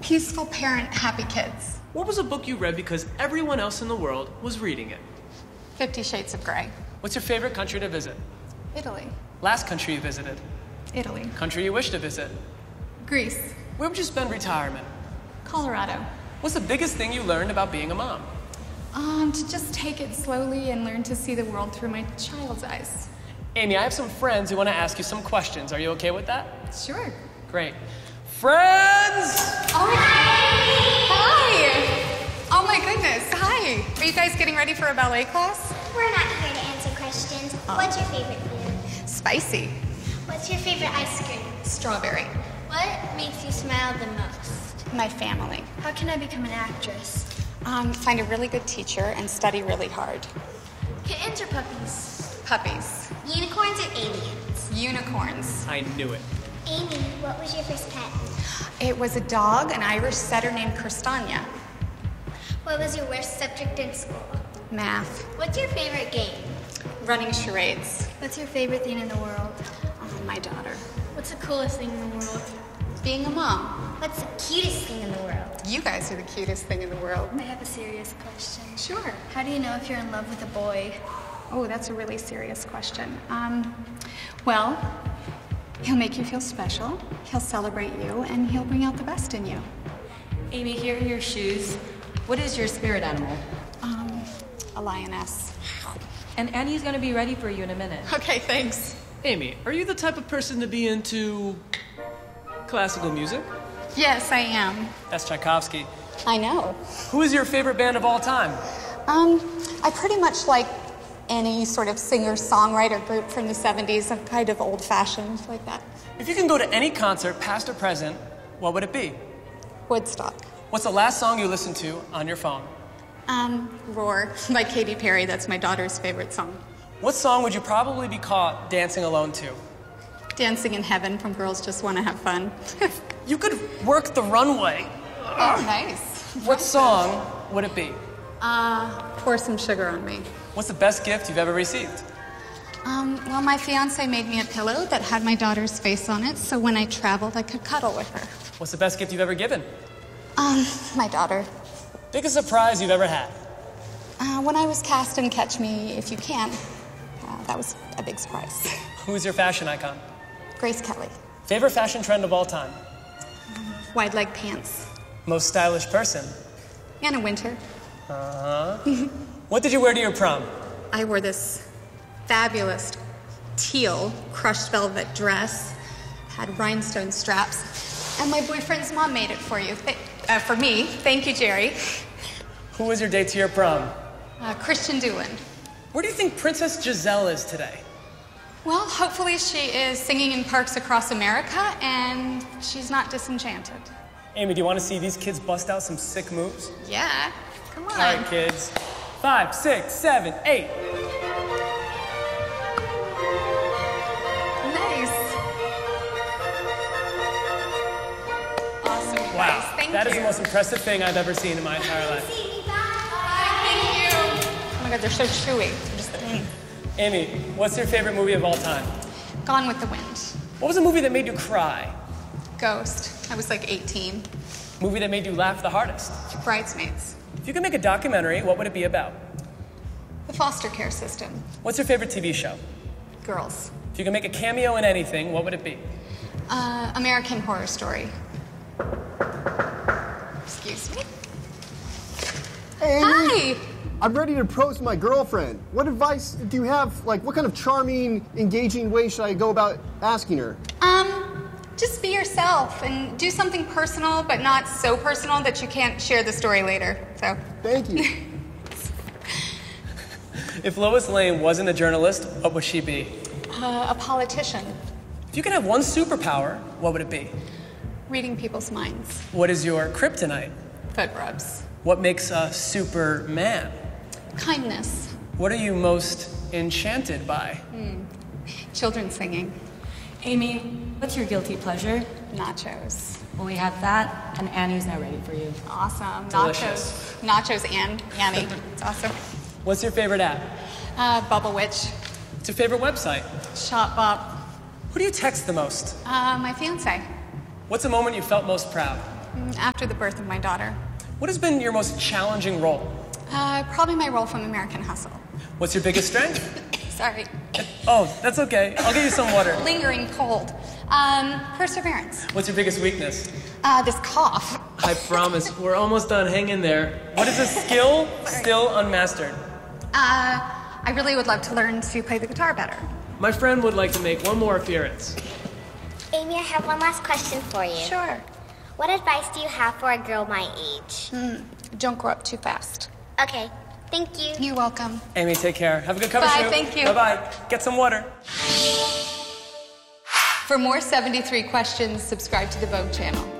Peaceful parent, happy kids. What was a book you read because everyone else in the world was reading it? 50 Shades of Grey. What's your favorite country to visit? Italy. Last country you visited? Italy. Country you wish to visit? Greece. Where would you spend retirement? Colorado. What's the biggest thing you learned about being a mom? To just take it slowly and learn to see the world through my child's eyes. Amy, I have some friends who want to ask you some questions. Are you okay with that? Sure. Great. Friends! Oh, hi! Oh my goodness, hi! Are you guys getting ready for a ballet class? We're not here to answer questions. What's your favorite food? Spicy. What's your favorite ice cream? Strawberry. What makes you smile the most? My family. How can I become an actress? Find a really good teacher and study really hard. Kittens or puppies? Puppies. Unicorns or aliens? Unicorns. I knew it. Amy, what was your first pet? It was a dog, an Irish setter named Castagna. What was your worst subject in school? Math. What's your favorite game? Running charades. What's your favorite thing in the world? My daughter. What's the coolest thing in the world? Being a mom. What's the cutest thing in the world? You guys are the cutest thing in the world. I have a serious question. Sure. How do you know if you're in love with a boy? Oh, that's a really serious question. Well, he'll make you feel special, he'll celebrate you, and he'll bring out the best in you. Amy, here are your shoes. What is your spirit animal? A lioness. And Annie's gonna be ready for you in a minute. Okay, thanks. Amy, are you the type of person to be into classical music? Yes, I am. That's Tchaikovsky. I know. Who is your favorite band of all time? I pretty much like any sort of singer-songwriter group from the 70s. I'm kind of old-fashioned like that. If you can go to any concert, past or present, what would it be? Woodstock. What's the last song you listened to on your phone? Roar by Katy Perry. That's my daughter's favorite song. What song would you probably be caught dancing alone to? Dancing in Heaven from Girls Just Want to Have Fun. You could work the runway. Oh, nice. What song would it be? Pour Some Sugar on Me. What's the best gift you've ever received? Well, my fiance made me a pillow that had my daughter's face on it, so when I traveled, I could cuddle with her. What's the best gift you've ever given? My daughter. Biggest surprise you've ever had? When I was cast in Catch Me If You Can, that was a big surprise. Who's your fashion icon? Grace Kelly. Favorite fashion trend of all time? Wide leg pants. Most stylish person? Anna Winter. What did you wear to your prom? I wore this fabulous teal crushed velvet dress, had rhinestone straps, and my boyfriend's mom made it for you. For me. Thank you, Jerry. Who was your date to your prom? Christian Doolin. Where do you think Princess Giselle is today? Well, hopefully she is singing in parks across America, and she's not disenchanted. Amy, do you want to see these kids bust out some sick moves? Yeah, come on. All right, kids. 5, 6, 7, 8. Nice. Awesome, guys. Wow, Thank that you. is the most impressive thing I've ever seen in my entire life. Thank you. Oh my God, they're so chewy. Amy, what's your favorite movie of all time? Gone with the Wind. What was a movie that made you cry? Ghost. I was like 18. Movie that made you laugh the hardest? Bridesmaids. If you could make a documentary, what would it be about? The foster care system. What's your favorite TV show? Girls. If you could make a cameo in anything, what would it be? American Horror Story. Excuse me. Hey, Hi. I'm ready to propose to my girlfriend. What advice do you have? Like, what kind of charming, engaging way should I go about asking her? Just be yourself and do something personal, but not so personal that you can't share the story later. So. Thank you. If Lois Lane wasn't a journalist, what would she be? A politician. If you could have one superpower, what would it be? Reading people's minds. What is your kryptonite? Foot rubs. What makes a Superman? Kindness. What are you most enchanted by? Children singing. Amy, what's your guilty pleasure? Nachos. Well, we have that, and Annie's now ready for you. Awesome. Delicious. Nachos and Annie. It's awesome. What's your favorite app? Bubble Witch. What's your favorite website? Shopbop. Who do you text the most? My fiance. What's a moment you felt most proud? After the birth of my daughter. What has been your most challenging role? Probably my role from American Hustle. What's your biggest strength? Sorry. Oh, that's okay. I'll get you some water. Lingering cold. Perseverance. What's your biggest weakness? This cough. I promise, we're almost done. Hang in there. What is a skill still unmastered? I really would love to learn to play the guitar better. My friend would like to make one more appearance. Amy, I have one last question for you. Sure. What advice do you have for a girl my age? Don't grow up too fast. Okay, thank you. You're welcome. Amy, take care. Have a good cover Bye, shoot. thank you. Bye-bye. Get some water. For more 73 questions, subscribe to the Vogue channel.